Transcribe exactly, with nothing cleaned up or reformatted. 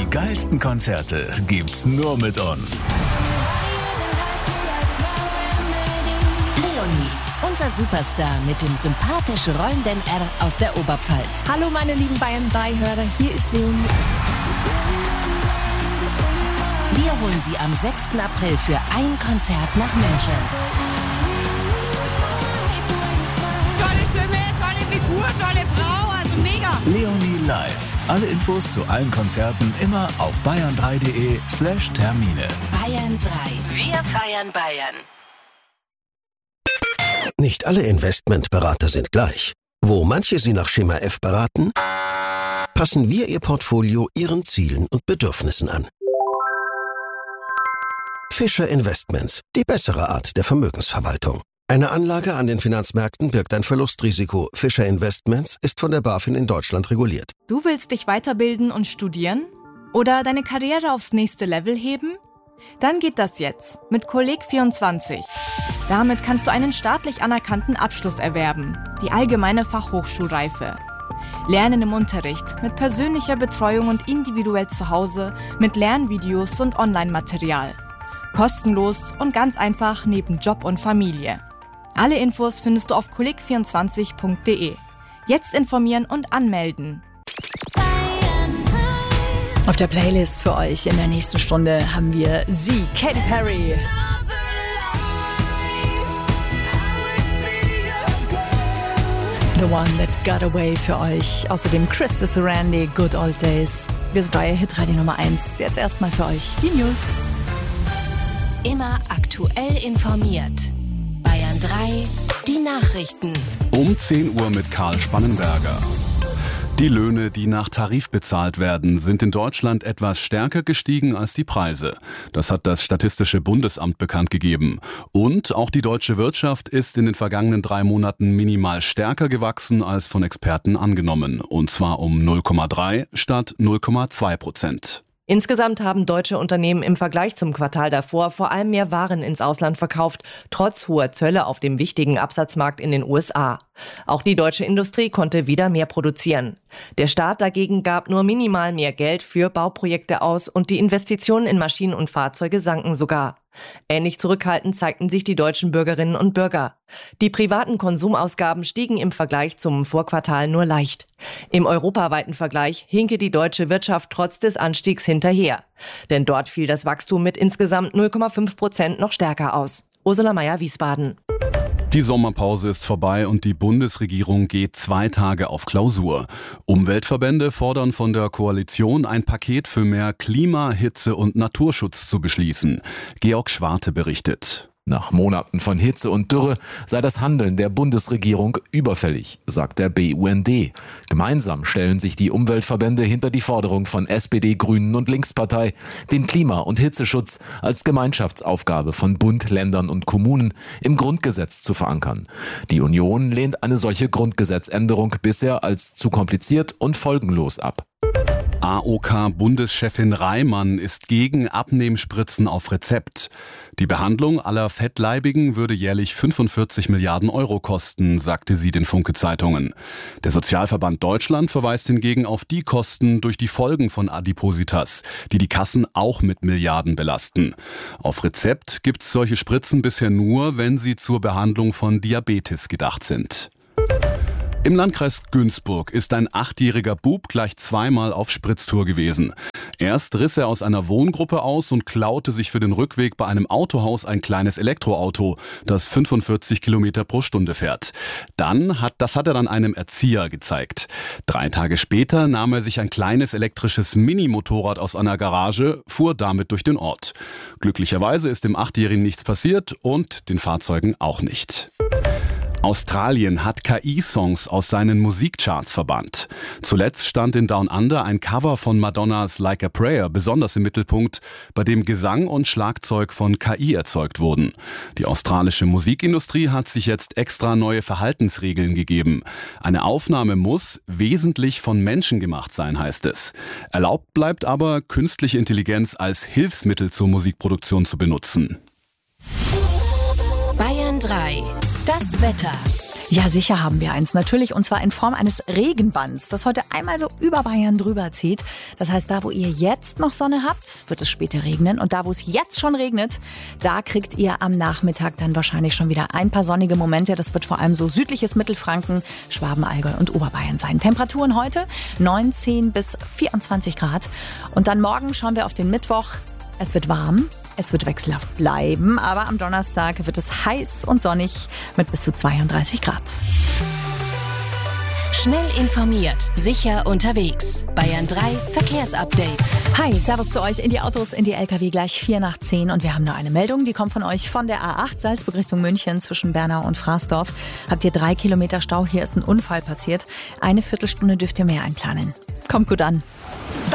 Die geilsten Konzerte gibt's nur mit uns. Leonie, unser Superstar mit dem sympathisch rollenden R aus der Oberpfalz. Hallo meine lieben Bayern drei Hörer, hier ist Leonie. Wir holen Sie am sechsten April für ein Konzert nach München. Tolle Stimme, tolle Figur, tolle Frau, also mega. Leonie live. Alle Infos zu allen Konzerten immer auf bayern drei punkt de slash Termine. Bayern drei. Wir feiern Bayern. Nicht alle Investmentberater sind gleich. Wo manche Sie nach Schema F beraten, passen wir Ihr Portfolio Ihren Zielen und Bedürfnissen an. Fischer Investments, die bessere Art der Vermögensverwaltung. Eine Anlage an den Finanzmärkten birgt ein Verlustrisiko. Fischer Investments ist von der BaFin in Deutschland reguliert. Du willst dich weiterbilden und studieren? Oder deine Karriere aufs nächste Level heben? Dann geht das jetzt mit Kolleg vierundzwanzig. Damit kannst du einen staatlich anerkannten Abschluss erwerben, die allgemeine Fachhochschulreife. Lernen im Unterricht, mit persönlicher Betreuung und individuell zu Hause, mit Lernvideos und Online-Material. Kostenlos und ganz einfach neben Job und Familie. Alle Infos findest du auf kolleg vierundzwanzig punkt de. Jetzt informieren und anmelden. Auf der Playlist für euch in der nächsten Stunde haben wir sie, Katy Perry. The One That Got Away für euch. Außerdem Krista Sarandon, Good Old Days. Wir sind euer Hitradio Nummer eins. Jetzt erstmal für euch die News. Immer aktuell informiert. Bayern drei, die Nachrichten. Um zehn Uhr mit Karl Spannenberger. Die Löhne, die nach Tarif bezahlt werden, sind in Deutschland etwas stärker gestiegen als die Preise. Das hat das Statistische Bundesamt bekannt gegeben. Und auch die deutsche Wirtschaft ist in den vergangenen drei Monaten minimal stärker gewachsen als von Experten angenommen. Und zwar um null Komma drei statt null Komma zwei Prozent. Insgesamt haben deutsche Unternehmen im Vergleich zum Quartal davor vor allem mehr Waren ins Ausland verkauft, trotz hoher Zölle auf dem wichtigen Absatzmarkt in den U S A. Auch die deutsche Industrie konnte wieder mehr produzieren. Der Staat dagegen gab nur minimal mehr Geld für Bauprojekte aus und die Investitionen in Maschinen und Fahrzeuge sanken sogar. Ähnlich zurückhaltend zeigten sich die deutschen Bürgerinnen und Bürger. Die privaten Konsumausgaben stiegen im Vergleich zum Vorquartal nur leicht. Im europaweiten Vergleich hinke die deutsche Wirtschaft trotz des Anstiegs hinterher. Denn dort fiel das Wachstum mit insgesamt null Komma fünf Prozent noch stärker aus. Ursula Mayer, Wiesbaden. Die Sommerpause ist vorbei und die Bundesregierung geht zwei Tage auf Klausur. Umweltverbände fordern von der Koalition, ein Paket für mehr Klima-, Hitze- und Naturschutz zu beschließen. Georg Schwarte berichtet. Nach Monaten von Hitze und Dürre sei das Handeln der Bundesregierung überfällig, sagt der B U N D. Gemeinsam stellen sich die Umweltverbände hinter die Forderung von S P D, Grünen und Linkspartei, den Klima- und Hitzeschutz als Gemeinschaftsaufgabe von Bund, Ländern und Kommunen im Grundgesetz zu verankern. Die Union lehnt eine solche Grundgesetzänderung bisher als zu kompliziert und folgenlos ab. A O K-Bundeschefin Reimann ist gegen Abnehmspritzen auf Rezept. Die Behandlung aller Fettleibigen würde jährlich fünfundvierzig Milliarden Euro kosten, sagte sie den Funke-Zeitungen. Der Sozialverband Deutschland verweist hingegen auf die Kosten durch die Folgen von Adipositas, die die Kassen auch mit Milliarden belasten. Auf Rezept gibt es solche Spritzen bisher nur, wenn sie zur Behandlung von Diabetes gedacht sind. Im Landkreis Günzburg ist ein achtjähriger Bub gleich zweimal auf Spritztour gewesen. Erst riss er aus einer Wohngruppe aus und klaute sich für den Rückweg bei einem Autohaus ein kleines Elektroauto, das fünfundvierzig Kilometer pro Stunde fährt. Dann hat, das hat er dann einem Erzieher gezeigt. Drei Tage später nahm er sich ein kleines elektrisches Mini-Motorrad aus einer Garage, fuhr damit durch den Ort. Glücklicherweise ist dem Achtjährigen nichts passiert und den Fahrzeugen auch nicht. Australien hat K I-Songs aus seinen Musikcharts verbannt. Zuletzt stand in Down Under ein Cover von Madonnas Like a Prayer besonders im Mittelpunkt, bei dem Gesang und Schlagzeug von K I erzeugt wurden. Die australische Musikindustrie hat sich jetzt extra neue Verhaltensregeln gegeben. Eine Aufnahme muss wesentlich von Menschen gemacht sein, heißt es. Erlaubt bleibt aber, künstliche Intelligenz als Hilfsmittel zur Musikproduktion zu benutzen. Bayern drei. Das Wetter. Ja, sicher haben wir eins. Natürlich, und zwar in Form eines Regenbands, das heute einmal so über Bayern drüber zieht. Das heißt, da, wo ihr jetzt noch Sonne habt, wird es später regnen. Und da, wo es jetzt schon regnet, da kriegt ihr am Nachmittag dann wahrscheinlich schon wieder ein paar sonnige Momente. Das wird vor allem so südliches Mittelfranken, Schwaben, Allgäu und Oberbayern sein. Temperaturen heute neunzehn bis vierundzwanzig Grad. Und dann morgen schauen wir auf den Mittwoch. Es wird warm. Es wird wechselhaft bleiben, aber am Donnerstag wird es heiß und sonnig mit bis zu zweiunddreißig Grad. Schnell informiert, sicher unterwegs. Bayern drei Verkehrsupdate. Hi, servus zu euch in die Autos, in die L K W, gleich vier nach zehn. Und wir haben noch eine Meldung, die kommt von euch von der A acht, Salzburg Richtung München zwischen Bernau und Fraßdorf. Habt ihr drei Kilometer Stau, hier ist ein Unfall passiert. Eine Viertelstunde dürft ihr mehr einplanen. Kommt gut an.